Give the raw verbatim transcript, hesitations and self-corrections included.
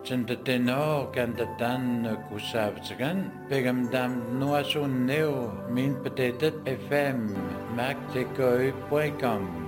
Tendeteno Gandatan Kusavzagan, Pegamdam Noasun Neo, Min Petetet F M, Mac point com.